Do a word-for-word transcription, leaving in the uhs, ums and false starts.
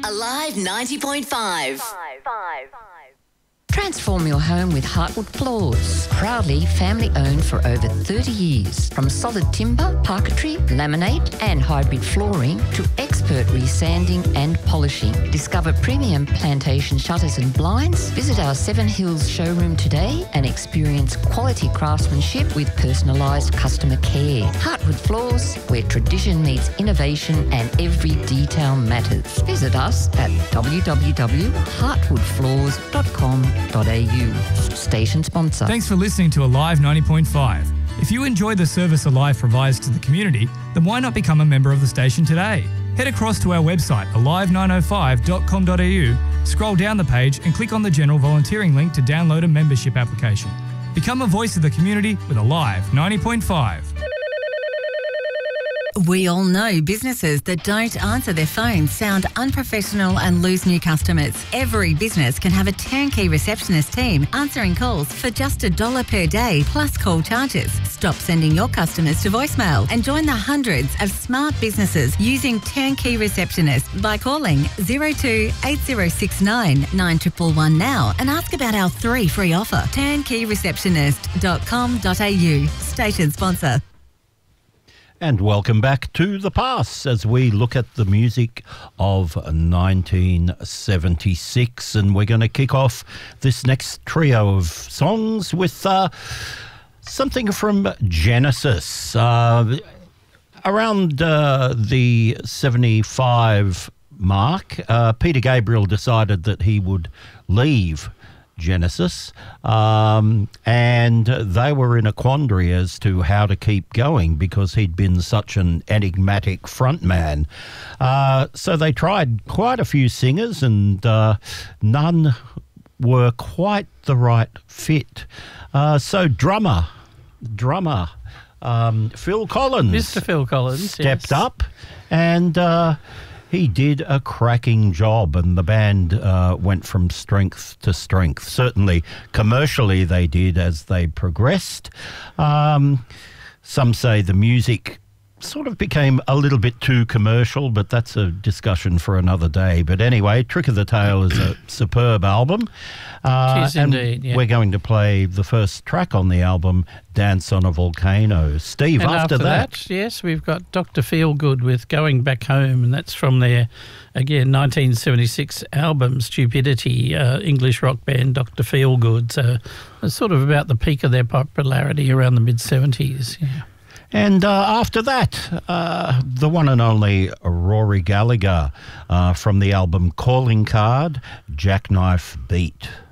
Alive ninety point five. Transform your home with Heartwood Floors. Proudly family owned for over thirty years. From solid timber, parquetry, laminate and hybrid flooring to expert resanding and polishing. Discover premium plantation shutters and blinds. Visit our Seven Hills showroom today and experience quality craftsmanship with personalised customer care. Heartwood Floors, where tradition meets innovation and every detail matters. Visit us at w w w dot heartwood floors dot com dot a u. Station sponsor. Thanks for listening to Alive ninety point five. If you enjoy the service Alive provides to the community, then why not become a member of the station today? Head across to our website, alive nine oh five dot com dot a u, scroll down the page and click on the general volunteering link to download a membership application. Become a voice of the community with Alive ninety point five. We all know businesses that don't answer their phones sound unprofessional and lose new customers. Every business can have a turnkey receptionist team answering calls for just a dollar per day plus call charges. Stop sending your customers to voicemail and join the hundreds of smart businesses using turnkey receptionists by calling zero two eight zero six nine nine one one one now and ask about our three free offer. turnkey receptionist dot com dot a u. Station sponsor. And welcome back to The Pass as we look at the music of nineteen seventy-six. And we're going to kick off this next trio of songs with uh, something from Genesis. Uh, around uh, the seventy-five mark, uh, Peter Gabriel decided that he would leave Genesis, um, and they were in a quandary as to how to keep going because he'd been such an enigmatic frontman. Uh, so they tried quite a few singers, and uh, none were quite the right fit. Uh, so drummer, drummer, um, Phil Collins, Mister Phil Collins, stepped yes. up, and Uh, he did a cracking job, and the band uh, went from strength to strength. Certainly, commercially, they did as they progressed. Um, some say the music sort of became a little bit too commercial, but that's a discussion for another day. But anyway, Trick of the Tail is a superb album. Uh, it is and indeed, yeah. We're going to play the first track on the album, Dance on a Volcano. Steve, And after, after that... that, yes, we've got Doctor Feelgood with Going Back Home, and that's from their, again, nineteen seventy-six album, Stupidity, uh, English rock band Doctor Feelgood. So it's sort of about the peak of their popularity around the mid-seventies, yeah. And uh, after that, uh, the one and only Rory Gallagher uh, from the album Calling Card, Jackknife Beat.